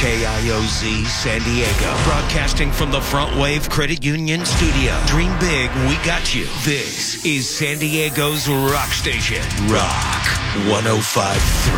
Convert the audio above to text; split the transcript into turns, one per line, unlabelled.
KIOZ San Diego. Broadcasting from the Front Wave Credit Union studio. Dream big, we got you. This is San Diego's rock station. Rock 105.3.